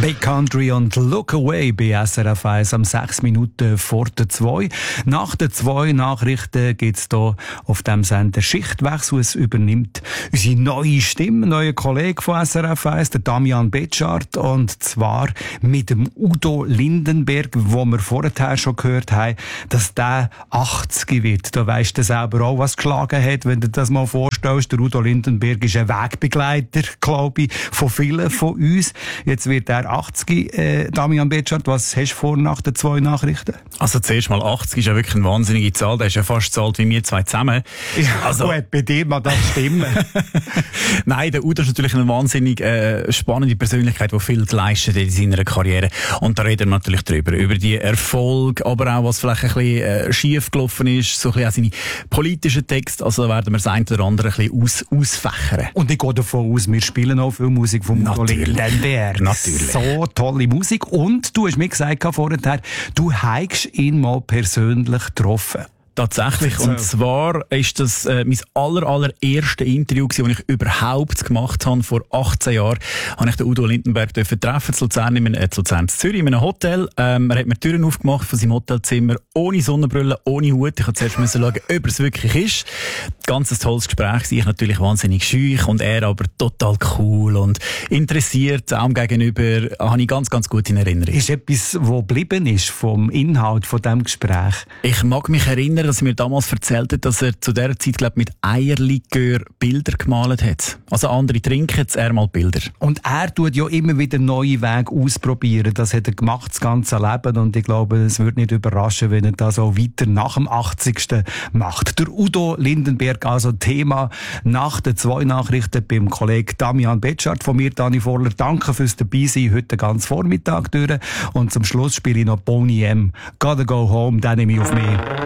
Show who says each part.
Speaker 1: Big Country und Look Away bei SRF 1 am 6 Minuten vor der 2. Nach den 2 Nachrichten gibt es hier auf dem Sender Schichtwechsel. Es übernimmt unsere neue Stimme, neuer Kollege von SRF 1, der Damian Betschart. Und zwar mit dem Udo Lindenberg, wo wir vorher schon gehört haben, dass der 80 wird. Da weisst du selber auch, was geschlagen hat, wenn du das mal vorstellst. Der Udo Lindenberg ist ein Wegbegleiter, glaube ich, von vielen von uns. Jetzt wird er 80. Damian Betschart, was hast du vor nach den 2 Nachrichten?
Speaker 2: Also zuerst mal 80 ist ja wirklich eine wahnsinnige Zahl. Der ist ja fast so alt wie wir zwei zusammen.
Speaker 1: Ja, also gut, bei dir mag das stimmen.
Speaker 2: Nein, der Udo ist natürlich eine wahnsinnig spannende Persönlichkeit, die viel geleistet hat in seiner Karriere. Und da reden wir natürlich drüber. Über die Erfolge, aber auch was vielleicht ein bisschen schief gelaufen ist, so ein bisschen auch seine politischen Texte. Also da werden wir das eine oder andere ein bisschen ausfächern.
Speaker 1: Und ich gehe davon aus, wir spielen auch viel Musik von Udo Lindenberg.
Speaker 2: Natürlich.
Speaker 1: So tolle Musik. Und du hast mir gesagt vorher, du hast ihn mal persönlich getroffen.
Speaker 2: Tatsächlich. Und zwar ist das mein allererste Interview gewesen, das ich überhaupt gemacht habe. Vor 18 Jahren habe ich den Udo Lindenberg treffen in Luzern, in Zürich, in einem Hotel. Er hat mir die Türen aufgemacht von seinem Hotelzimmer, ohne Sonnenbrille, ohne Hut. Ich musste zuerst schauen, ob er es wirklich ist. Ganz ein tolles Gespräch. Ich natürlich wahnsinnig schüch und er aber total cool und interessiert. Auch gegenüber habe ich ganz, ganz gut in Erinnerung.
Speaker 1: Ist etwas, was geblieben ist vom Inhalt von diesem Gespräch?
Speaker 2: Ich mag mich erinnern, dass er mir damals erzählt hat, dass er zu dieser Zeit, glaube ich, mit Eierlikör Bilder gemalt hat. Also andere trinken, er mal Bilder.
Speaker 1: Und er tut ja immer wieder neue Wege ausprobieren. Das hat er gemacht, das ganze Leben. Und ich glaube, es würde nicht überraschen, wenn er das auch weiter nach dem 80. macht. Der Udo Lindenberg, also Thema nach den 2 Nachrichten beim Kollegen Damian Betschart. Von mir, Dani Vorler, danke fürs Dabeisein heute den ganzen Vormittag durch. Und zum Schluss spiele ich noch Boney M. Gotta Go Home, den nehme ich auf mich.